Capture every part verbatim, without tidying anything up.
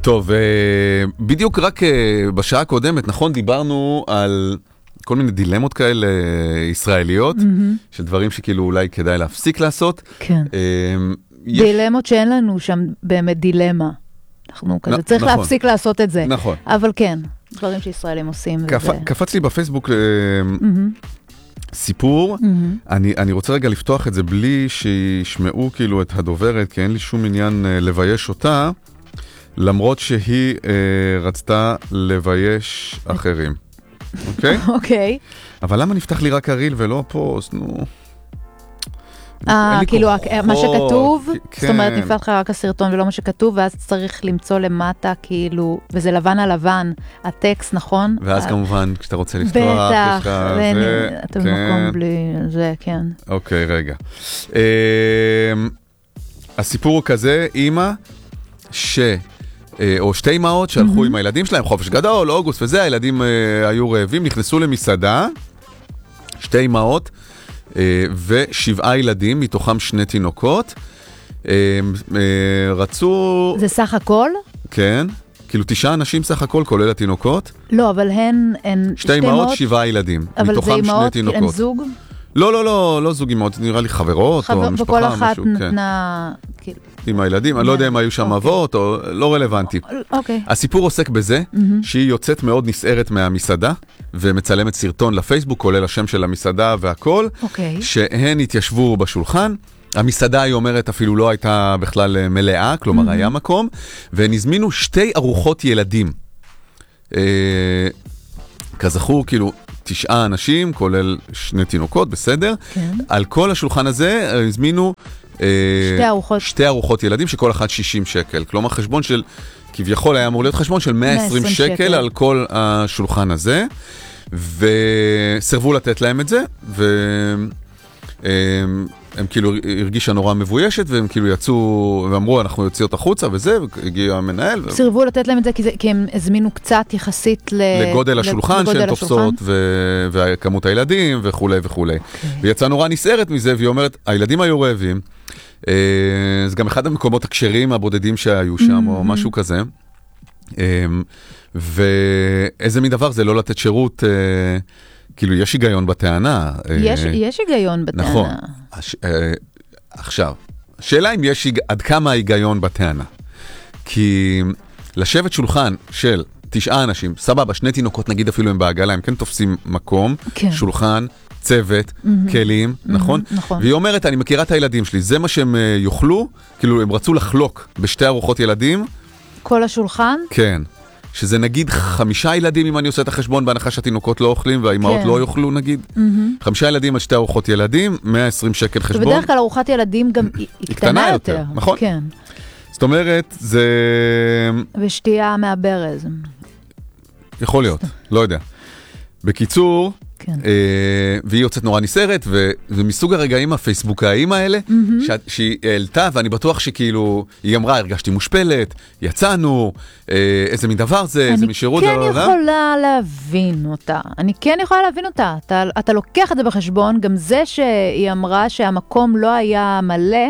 טוב, בדיוק רק בשעה הקודמת, נכון, דיברנו על כל מיני דילמות כאלה ישראליות, של דברים שכאילו אולי כדאי להפסיק לעשות. כן. דילמות שאין לנו שם באמת דילמה. אנחנו כזה, צריך להפסיק לעשות את זה. נכון. אבל כן, דברים שישראלים עושים. קפץ לי בפייסבוק סיפור, אני רוצה רגע לפתוח את זה בלי שישמעו כאילו את הדוברת, כי אין לי שום עניין לבייש אותה, למרות שהיא רצתה לבייש אחרים. אוקיי? אוקיי. אבל למה נפתח לי רק הריל ולא הפוסט? נו... אה, כאילו, מה שכתוב, זאת אומרת, נפתח לך רק הסרטון ולא מה שכתוב, ואז צריך למצוא למטה, כאילו, וזה לבן על לבן, הטקסט, נכון? ואז כמובן, כשאתה רוצה לפתוח, בטח, אתה במקום בלי זה, כן. אוקיי, רגע. הסיפור הוא כזה, אמא, ש... או שתי אמהות שהלכו עם הילדים שלהם, חופש גדול, אוגוסט וזה, הילדים היו רעבים, נכנסו למסעדה, שתי אמהות, ושבעה ילדים, מתוכם שני תינוקות, רצו... זה סך הכל? כן, כאילו תשעה אנשים סך הכל, כולל התינוקות. לא, אבל הן... שתי אמהות, שבעה ילדים, מתוכם שני תינוקות. אבל זה אמהות, הן זוג? לא, לא, לא, לא זוג אמהות, נראה לי חברות או משפחה, וכל אחת משהו, נתנה... עם הילדים, אני לא יודע אם היו שם אבות או לא רלוונטי. אוקיי. הסיפור עוסק בזה שהיא יוצאת מאוד נסערת מהמסעדה, ומצלמת סרטון לפייסבוק, כולל השם של המסעדה והכל, שהן התיישבו בשולחן, המסעדה היא אומרת אפילו לא הייתה בכלל מלאה, כלומר היה מקום, והן הזמינו שתי ארוחות ילדים. כזכור, כאילו, תשעה אנשים, כולל שני תינוקות, בסדר? כן. על כל השולחן הזה הזמינו שתי ארוחות. שתי ארוחות ילדים, שכל אחת שישים שקל. כלומר, חשבון של, כביכול היה אמור להיות חשבון של מאה ועשרים שקל על כל השולחן הזה, וסרבו לתת להם את זה, והם הם כאילו הרגישה נורא מבוישת, והם כאילו יצאו, ואמרו, אנחנו יוצאים החוצה וזה, והגיע המנהל. סרבו לתת להם את זה כי, זה, כי הם הזמינו קצת יחסית ל... לגודל השולחן, שהן תופסות, ו... וכמות הילדים, וכו' וכו'. Okay. ויצאה נורא נסערת מזה, והיא אומרת, הילדים היו רעבים, זה גם אחד המקומות הכשרים הבודדים שהיו שם, או משהו כזה. ואיזה מין דבר זה לא לתת שירות, כאילו יש היגיון בטענה. יש, יש היגיון בטענה. נכון. עכשיו, השאלה אם יש עד כמה היגיון בטענה. כי לשבת שולחן של תשעה אנשים, סבבה, שני תינוקות נגיד אפילו הם בעגלה, הם כן תופסים מקום, כן. שולחן, צוות, mm-hmm. כלים, mm-hmm. נכון? נכון. והיא אומרת, אני מכירה את הילדים שלי, זה מה שהם uh, יוכלו, כאילו הם רצו לחלוק בשתי ארוחות ילדים. כל השולחן? כן. שזה נגיד חמישה ילדים, אם אני עושה את החשבון, בהנחה שהתינוקות לא אוכלים, והאימהות כן. לא יוכלו נגיד. Mm-hmm. חמישה ילדים על שתי ארוחות ילדים, מאה ועשרים שקל חשבון. ובדרך כלל ארוחת ילדים גם היא קטנה יותר. יותר. נכון? כן. זאת אומרת, זה... ושתייה מהברז. יכול להיות, לא יודע. בקיצור, כן. אה, והיא יוצאת נורא נסערת, ומסוג הרגעים הפייסבוקאיים האלה, mm-hmm. ש- שהיא העלתה, ואני בטוח שכאילו, היא אמרה, הרגשתי מושפלת, יצאנו, אה, איזה מין דבר זה, איזה משירות. אני כן יכולה להבין אותה. אני כן יכולה להבין אותה. אתה, אתה לוקח את זה בחשבון, גם זה שהיא אמרה שהמקום לא היה מלא,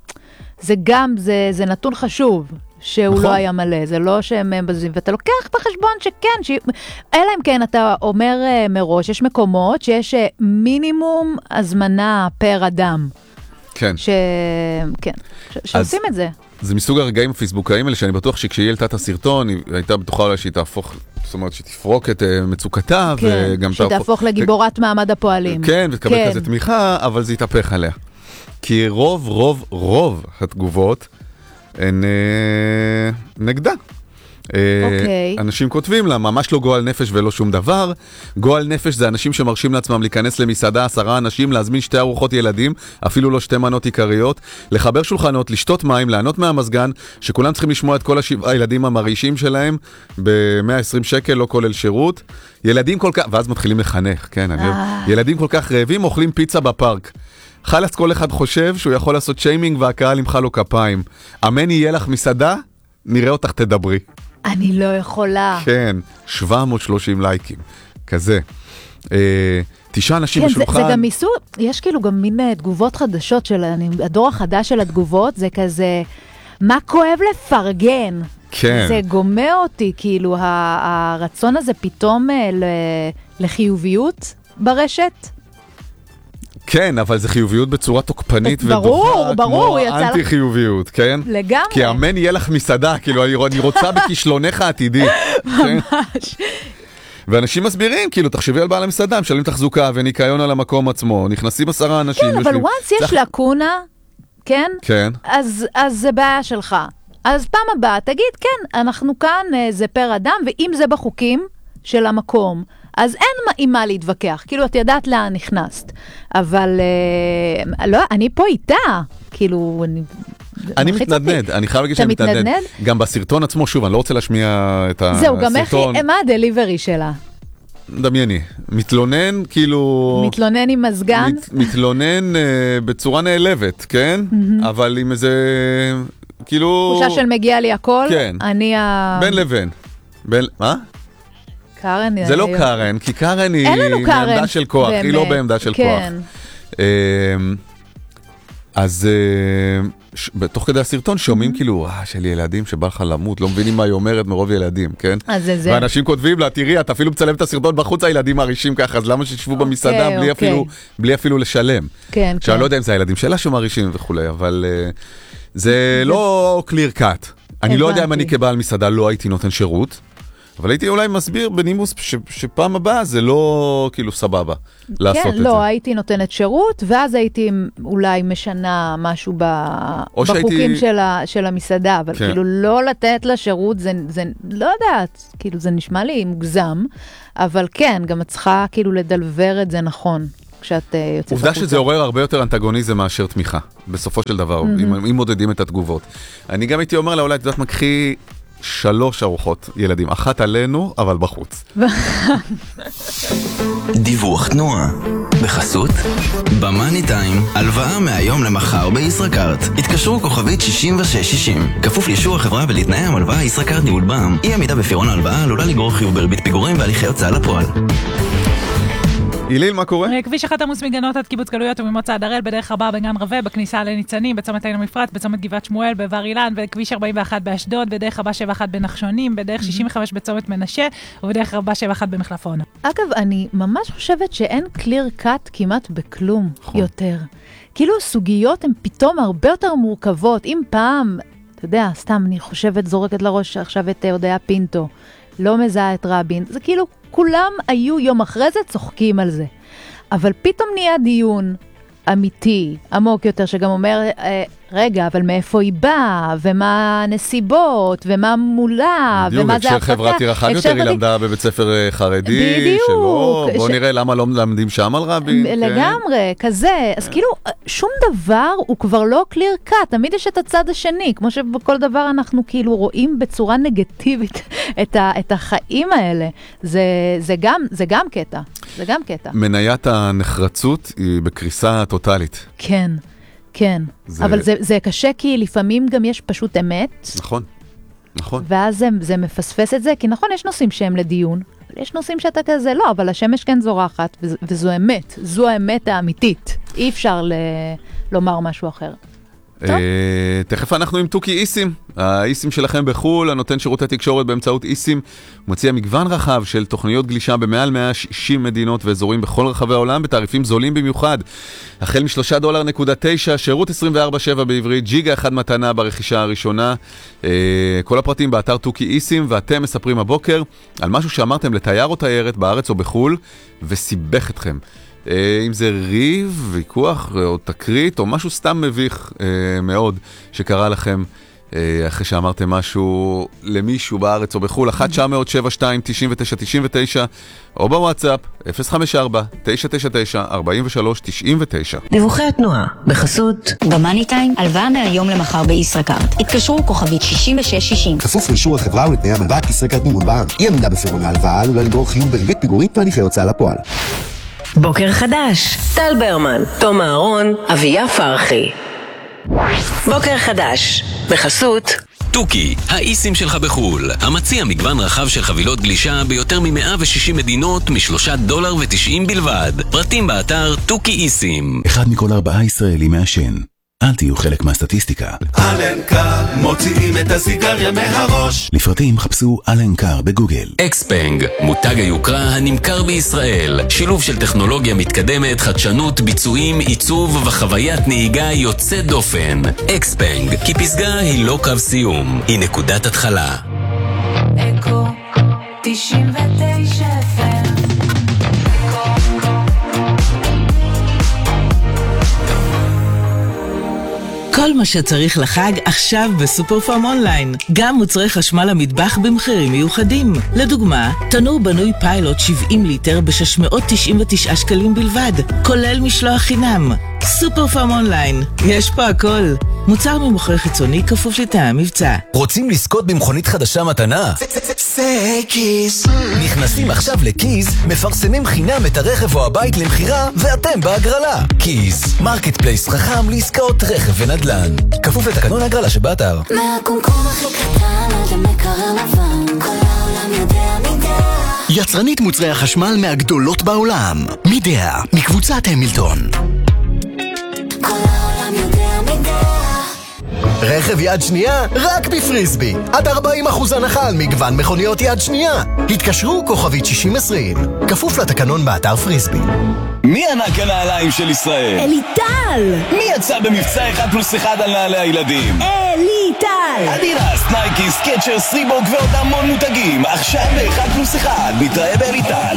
זה גם, זה, זה נתון חשוב. שהוא נכון. לא היה מלא, זה לא שהם בזים, ואתה לוקח בחשבון שכן, ש... אלא אם כן אתה אומר מראש, יש מקומות שיש מינימום הזמנה פר אדם. כן. ש... כן, ש... שעושים את זה. זה מסוג הרגעים הפייסבוקאים האלה, שאני בטוח שכשהיא העלתה את הסרטון, היא הייתה בטוחה אולי שהיא תהפוך, זאת אומרת, שתפרוק את מצוקתה, כן, וגם שתהפוך תהפוך לגיבורת מעמד הפועלים. כן, ותקבל כן. כזה תמיכה, אבל זה יתהפך עליה. כי רוב, רוב, רוב התגובות, הן אה, נגדה. אה, okay. אנשים כותבים לה, ממש לא גועל נפש ולא שום דבר. גועל נפש זה אנשים שמרשים לעצמם להיכנס למסעדה, עשרה אנשים, להזמין שתי ארוחות ילדים, אפילו לא שתי מנות עיקריות, לחבר שולחנות, לשתות מים, לענות מהמזגן, שכולם צריכים לשמוע את כל השבעה הילדים המרעישים שלהם, ב-מאה ועשרים שקל, לא כולל שירות. ילדים כל כך, ואז מתחילים לחנך, כן, אני אוהב. ילדים כל כך רעבים, אוכלים פיצה בפארק. חלס כל אחד חושב שהוא יכול לעשות שיימינג והקהל ימחא לו כפיים. אמן יהיה לך מסעדה, נראה אותך תדברי. אני לא יכולה. כן, שבע מאות ושלושים לייקים, כזה. אה, תשעה אנשים כן, בשולחן. זה, זה גם מיסו, יש כאילו גם מין תגובות חדשות של, אני, הדור החדש של התגובות, זה כזה, מה כואב לפרגן? כן. זה גומע אותי, כאילו, הרצון הזה פתאום לחיוביות ברשת. כן, אבל זה חיוביות בצורה תוקפנית ברור, ודוחה, ברור, כמו אנטי חיוביות, כן? לגמרי. כי אמן יהיה לך מסעדה, כאילו, אני רוצה בכישלונך העתידי. ממש. ואנשים מסבירים, כאילו, תחשבי על בעל המסעדה, משלמים תחזוקה וניקיון על המקום עצמו, נכנסים עשרה אנשים. כן, אבל once יש לקונה, כן? כן. אז זה בעיה שלך. אז פעם הבאה, תגיד, כן, אנחנו כאן, זה פר אדם, ואם זה בחוקים של המקום, אז אין עם מה להתווכח, כאילו את ידעת לאן נכנסת, אבל אה, לא, אני פה איתה, כאילו, אני... אני מתנדנד, אני חייב להגיד שאני מתנדנד. גם בסרטון עצמו, שוב, אני לא רוצה להשמיע את הסרטון. זהו, גם איך היא, מה הדליברי שלה? דמייני, מתלונן כאילו... מתלונן עם מזגן? מת, מתלונן uh, בצורה נעלבת, כן? Mm-hmm. אבל עם איזה, כאילו... תחושה של מגיע לי הכל? כן. אני ה... בין לבין. בין... מה? קארן... זה לא קארן, כי קארן היא בעמדה של כוח, היא לא בעמדה של כוח. אז בתוך כדי הסרטון שומעים כאילו, אה, של ילדים שבא לך למות, לא מבינים מה היא אומרת מרוב ילדים, כן? אז זה זה. ואנשים כותבים לה, תראי, אתה אפילו מצלם את הסרטון בחוץ, הילדים מרעישים ככה, אז למה שתשבו במסעדה בלי אפילו לשלם? כן, כן. שאני לא יודע אם זה הילדים שלה שמרעישים וכולי, אבל זה לא clear cut. אני לא יודע אם אני כבעל מסעדה לא הייתי נותן שירות, אבל הייתי אולי מסביר בנימוס ש, שפעם הבאה זה לא כאילו סבבה לעשות כן, את לא, זה. לא, הייתי נותנת שירות, ואז הייתי אולי משנה משהו ב, בחוקים שהייתי... של, ה, של המסעדה, אבל כן. כאילו לא לתת לה שירות, זה, זה לא יודעת, כאילו זה נשמע לי מוגזם, אבל כן, גם את צריכה כאילו לדלבר את זה נכון. כשאת יוצאת עובדה החוצה. שזה עורר הרבה יותר אנטגוניזם מאשר תמיכה, בסופו של דבר, mm-hmm. אם, אם מודדים את התגובות. אני גם הייתי אומר לה, אולי את יודעת מקחי שלוש ארוחות ילדים, אחת עלינו, אבל בחוץ. דיווח תנועה, בחסות, במאני טיים, הלוואה מהיום למחר בישראכרט. התקשרו כוכבית שישים ושש שישים. כפוף לאישור החברה ולתנאי המלוואה ישראכרט ניהול בע"מ. אי עמידה בפירעון ההלוואה עלולה לגרור חיוב בריבית פיגורים והליכי הוצאה לפועל. איליל, מה קורה? כביש אחד עמוס מגנות עד קיבוץ גלויות וממוצא הראל, בדרך הבאה בגן רווה, בכניסה לניצנים, בצומת עין המפרץ, בצומת גבעת שמואל, בבר אילן, בכביש ארבעים ואחת באשדוד, בדרך הבאה שבע אחת בנחשונים, בדרך שישים וחמש בצומת מנשה, ובדרך הבאה שבע אחת במחלפון. אגב, אני ממש חושבת שאין קליר קאט כמעט בכלום יותר. כאילו סוגיות הן פתאום הרבה יותר מורכבות. אם פעם, אתה יודע, סתם אני חושבת, זורקת לראש עכשיו את הודיה פינטו, לא מזהה את רבין, זה כאילו כולם היו יום אחרי זה צוחקים על זה. אבל פתאום נהיה דיון אמיתי, עמוק יותר, שגם אומר, רגע, אבל מאיפה היא באה, ומה הנסיבות, ומה מולה, ומה זה הקשר חברתי רחב יותר, היא למדה בבית ספר חרדי, בדיוק. שלא, בוא נראה למה לא מלמדים שם על רבין. לגמרי, כזה. אז כאילו, שום דבר הוא כבר לא קליר קאט, תמיד יש את הצד השני, כמו שבכל דבר אנחנו כאילו רואים בצורה נגטיבית את, ה, את החיים האלה. זה, זה גם, זה גם קטע. זה גם קטע. מניית הנחרצות היא בקריסה טוטלית. כן. כן, זה... אבל זה, זה קשה כי לפעמים גם יש פשוט אמת. נכון, נכון. ואז זה, זה מפספס את זה, כי נכון, יש נושאים שהם לדיון, אבל יש נושאים שאתה כזה, לא, אבל השמש כן זורחת, וזו, וזו אמת, זו האמת האמיתית. אי אפשר ל... לומר משהו אחר. תכף אנחנו עם טוקי איסים, האיסים שלכם בחול, הנותן שירותי תקשורת באמצעות איסים, מציע מגוון רחב של תוכניות גלישה במעל מאה ושישים מדינות ואזורים בכל רחבי העולם, בתעריפים זולים במיוחד. החל משלושה דולר נקודה תשע, שירות עשרים וארבע שבע בעברית, ג'יגה אחד מתנה ברכישה הראשונה. כל הפרטים באתר טוקי איסים, ואתם מספרים הבוקר על משהו שאמרתם לתייר או תיירת בארץ או בחול, וסיבך אתכם. אם זה ריב, ויכוח או תקרית או משהו סתם מביך מאוד שקרה לכם אחרי שאמרתם משהו למישהו בארץ או בחול, אחת תשע אפס אפס שבע שתיים תשע תשע תשע תשע או בוואטסאפ אפס חמש ארבע תשע תשע תשע ארבע שלוש תשע תשע. דיווחי התנועה בחסות במאני טיים, הלוואה מהיום למחר בישראכרט. התקשרו כוכבית שישים ושש שישים. כפוף לאישור החברה ולתנאי המלוואה ישראכרט ניהול בע"מ. אי עמידה בפירעון ההלוואה עלולה לגרור חיוב בריבית פיגורים והליכי הוצאה לפועל. בוקר חדש, טל ברמן, תום אהרון, אביה פרחי. בוקר חדש, בחסות טוקי, האיסים שלך בחול, המציע מגוון רחב של חבילות גלישה ביותר מ-מאה ושישים מדינות משלושה דולר ותשעים בלבד. פרטים באתר טוקי איסים. אחד מכל ארבעה ישראלים מעשן. אל תהיו חלק מהסטטיסטיקה. אלנקר, מוציאים את הסיגריה מהראש. לפרטים חפשו אלנקר בגוגל. אקספנג, מותג היוקרה הנמכר בישראל. שילוב של טכנולוגיה מתקדמת, חדשנות, ביצועים, עיצוב וחוויית נהיגה יוצאת דופן. אקספנג, כי פסגה היא לא קו סיום, היא נקודת התחלה. אקו תשעים ותשע אף אם. כל מה שצריך לחג עכשיו בסופר פארם אונליין. גם מוצרי חשמל המטבח במחירים מיוחדים. לדוגמה, תנור בנוי פיילוט שבעים ליטר ב-שש מאות תשעים ותשעה שקלים בלבד, כולל משלוח חינם. סופר פארם אונליין, יש פה הכל. מוצר ממוכר חיצוני כפוף לתנאי המבצע. רוצים לזכות במכונית חדשה מתנה? זה קיז. נכנסים עכשיו לקיז, מפרסמים חינם את הרכב או הבית למחירה, ואתם בהגרלה. קיז, מרקט פלייס חכם לעסקאות רכב ונדל"ן. כפוף לתקנון ההגרלה שבאתר. מהקומקום הכי קטן עד המקרר לבן, כל העולם יודע מידע. יצרנית מוצרי החשמל מהגדולות בעולם. מידע, מקבוצת המילטון. כל העולם יודע מידע. רכב יד שנייה רק בפריסבי. עד ארבעים אחוז הנחה על מגוון מכוניות יד שנייה. התקשרו כוכבית שישים עשרים. כפוף לתקנון באתר פריסבי. מי ענק הנעליים של ישראל? אליטל! מי יצא במבצע אחד פלוס אחד על נעלי הילדים? אליטל! אדידס, נייקי, סקצ'רס, ריבוק ועוד המון מותגים. עכשיו באחד פלוס אחד. נתראה באליטל.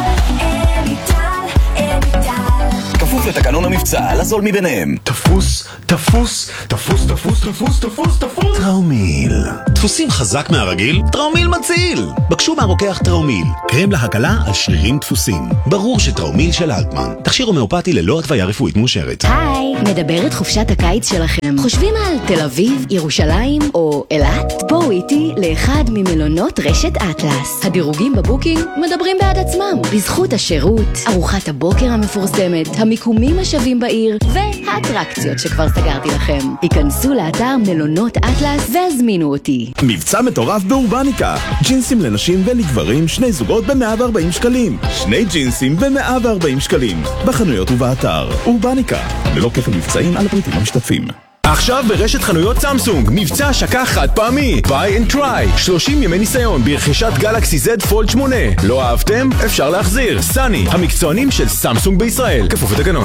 כפוף לתקנון המבצע, לזול מביניהם. תפוס, תפוס, תפוס, תפוס, תפוס, תפוס, תפוס. טראומיל. דפוסים חזק מהרגיל? טראומיל מציל. בקשו מהרוקח טראומיל. קרם להקלה על שרירים דפוסים. ברור שטראומיל של אלטמן. תכשיר הומאופתי ללא התוויה רפואית מאושרת. היי, מדברת חופשת הקיץ שלכם. חושבים על תל אביב, ירושלים או אילת? בואו איתי לאחד ממלונות רשת אטלס. הדירוגים בבוקינג מדברים בעד עצמם. בזכות השירות, ארוחת הבוקר המפורסמת, המיקומים השווים בעיר והאטרקציות שכבר סגרתי לכם. היכנסו לאתר מלונות אטלס והזמינו אותי. מבצע מטורף באורבניקה. ג'ינסים לנשים ולגברים, שני זוגות ב-מאה וארבעים שקלים. שני ג'ינסים ב-מאה וארבעים שקלים. בחנויות ובאתר. אורבניקה. ללא כפל מבצעים על הפריטים המשתתפים. עכשיו ברשת חנויות סמסונג, מבצע השקה חד פעמי, buy and try, שלושים ימי ניסיון ברכישת גלקסי זד פולד שמונה. לא אהבתם? אפשר להחזיר. סני, המקצוענים של סמסונג בישראל, כפוף לתקנון.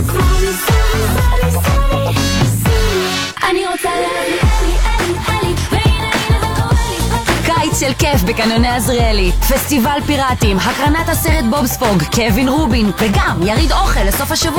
אני רוצה להביא אלי, אלי, אלי, והנה הנה זה קורה לי. קיץ של כיף בקניוני עזריאלי, פסטיבל פיראטים, הקרנת הסרט בובספוג, קווין רובין, וגם יריד אוכל לסוף השבוע.